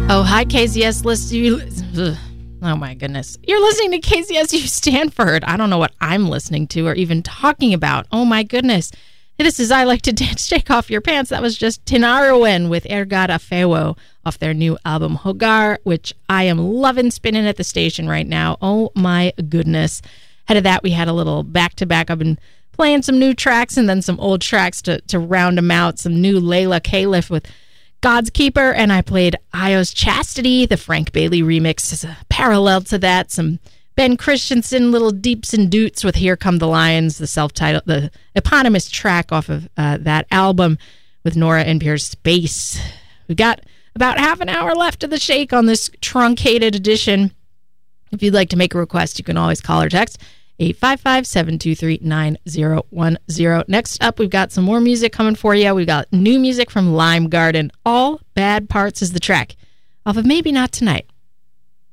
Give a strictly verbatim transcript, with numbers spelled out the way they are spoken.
Oh, hi, K Z S. Listen, you, ugh, oh, my goodness. You're listening to K Z S U Stanford. I don't know what I'm listening to or even talking about. Oh, my goodness. This is I Like to Dance, Take Off Your Pants. That was just Tinariwen with Ergad Afewo off their new album, Hogar, which I am loving spinning at the station right now. Oh, my goodness. Ahead of that, we had a little back-to-back. I've been playing some new tracks and then some old tracks to, to round them out. Some new Layla Caliph with God's Keeper, and I played Io's Chastity, the Frank Bailey remix as a parallel to that. Some Ben Christensen, little deeps and doots with Here Come the Lions, the self-titled, the eponymous track off of uh, that album with Nora En Pure Space. We've got about half an hour left of the shake on this truncated edition. If you'd like to make a request, you can always call or text eight five five, seven two three, nine zero one zero. Next up, we've got some more music coming for you. We've got new music from Lime Garden. All Bad Parts is the track off of Maybe Not Tonight.